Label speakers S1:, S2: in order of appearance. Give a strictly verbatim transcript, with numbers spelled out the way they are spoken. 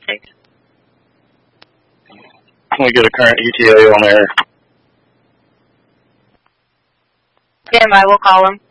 S1: six.
S2: Can we get a current E T A on air?
S1: Stand by, we'll call him.